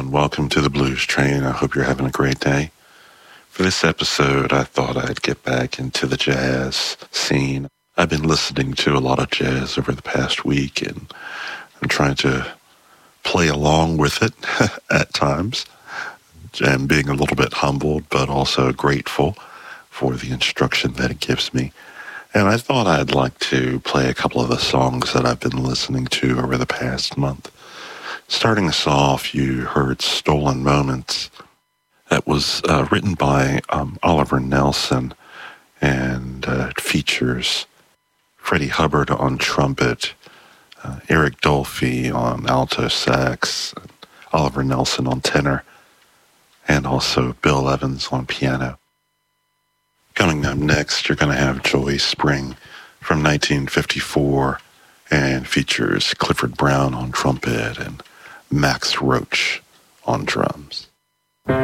and welcome to the Blues Train. I hope you're having a great day. For this episode, I thought I'd get back into the jazz scene. I've been listening to a lot of jazz over the past week, and I'm trying to play along with it at times, and being a little bit humbled, but also grateful for the instruction that it gives me. And I thought I'd like to play a couple of the songs that I've been listening to over the past month. Starting us off, you heard Stolen Moments. That was written by Oliver Nelson, and it features Freddie Hubbard on trumpet, Eric Dolphy on alto sax, Oliver Nelson on tenor, and also Bill Evans on piano. Coming up next, you're going to have Joy Spring from 1954, and features Clifford Brown on trumpet and Max Roach on drums.